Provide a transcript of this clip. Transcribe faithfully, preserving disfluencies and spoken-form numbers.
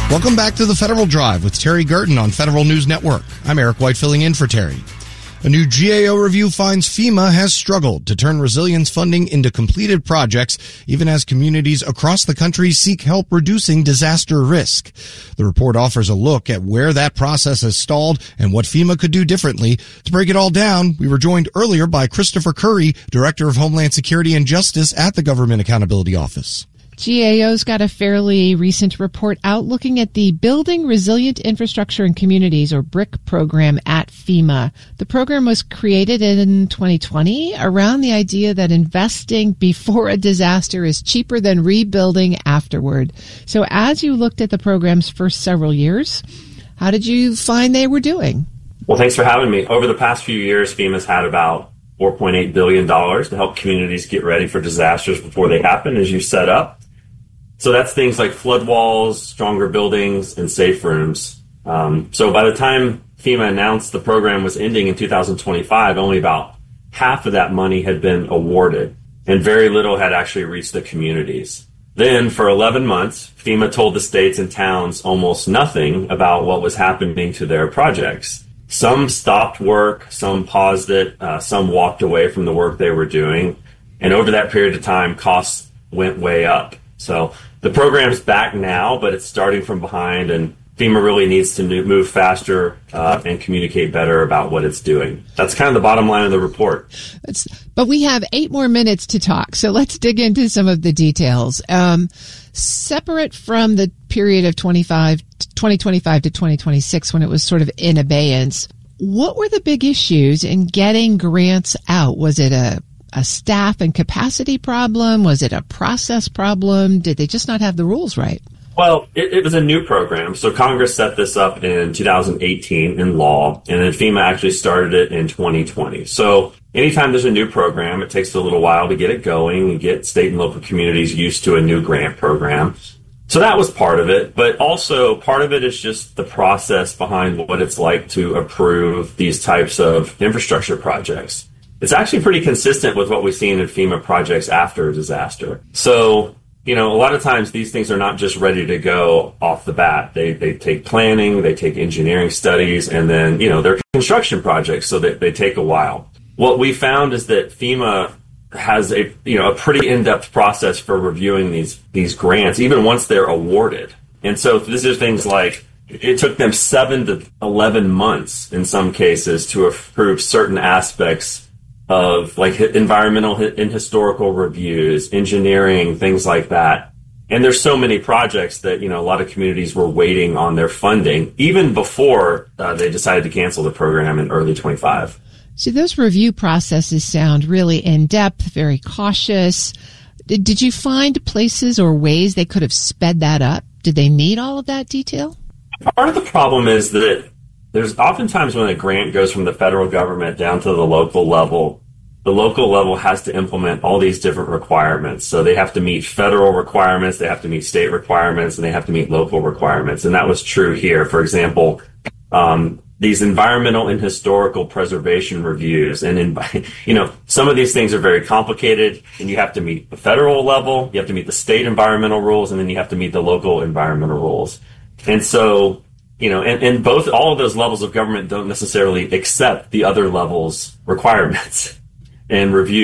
Welcome back to the Federal Drive with Terry Gerton on Federal News Network. I'm Eric White filling in for Terry. A new G A O review finds FEMA has struggled to turn resilience funding into completed projects, even as communities across the country seek help reducing disaster risk. The report offers a look at where that process has stalled and what FEMA could do differently. To break it all down, we were joined earlier by Christopher Curry, Director of Homeland Security and Justice at the Government Accountability Office. G A O's got a fairly recent report out looking at the Building Resilient Infrastructure in Communities, or BRIC program at FEMA. The program was created in twenty twenty around the idea that investing before a disaster is cheaper than rebuilding afterward. So as you looked at the program's first several years, how did you find they were doing? Well, thanks for having me. Over the past few years, FEMA's had about four point eight billion dollars to help communities get ready for disasters before they happen, as you set up. So that's things like flood walls, stronger buildings, and safe rooms. Um, so by the time FEMA announced the program was ending in two thousand twenty-five, only about half of that money had been awarded, and very little had actually reached the communities. Then, for eleven months, FEMA told the states and towns almost nothing about what was happening to their projects. Some stopped work, some paused it, uh, some walked away from the work they were doing, and over that period of time, costs went way up. So the program's back now, but it's starting from behind, and FEMA really needs to move faster uh, and communicate better about what it's doing. That's kind of the bottom line of the report. It's, but we have eight more minutes to talk, so let's dig into some of the details. Um, separate from the period of twenty-five, twenty twenty-five to twenty twenty-six, when it was sort of in abeyance, what were the big issues in getting grants out? Was it a a staff and capacity problem? Was it a process problem? Did they just not have the rules right? Well, it, it was a new program. So Congress set this up in two thousand eighteen in law, and then FEMA actually started it in twenty twenty. So anytime there's a new program, it takes a little while to get it going and get state and local communities used to a new grant program. So that was part of it, but also part of it is just the process behind what it's like to approve these types of infrastructure projects. It's actually pretty consistent with what we've seen in FEMA projects after a disaster. So, you know, a lot of times these things are not just ready to go off the bat. They they take planning, they take engineering studies, and then, you know, they're construction projects, so that they take a while. What we found is that FEMA has a, you know, a pretty in-depth process for reviewing these these grants, even once they're awarded. And so this is things like, it took them seven to eleven months in some cases to approve certain aspects of like environmental and historical reviews, engineering, things like that. And there's so many projects that, you know, a lot of communities were waiting on their funding even before uh, they decided to cancel the program in early twenty-five. So those review processes sound really in-depth, very cautious. Did, did you find places or ways they could have sped that up? Did they need all of that detail? Part of the problem is that there's oftentimes when a grant goes from the federal government down to the local level, the local level has to implement all these different requirements. So they have to meet federal requirements, they have to meet state requirements, and they have to meet local requirements. And that was true here. For example, um, these environmental and historical preservation reviews. And, in, you know, some of these things are very complicated, and you have to meet the federal level, you have to meet the state environmental rules, and then you have to meet the local environmental rules. And so, you know, and, and both, all of those levels of government don't necessarily accept the other levels' requirements and review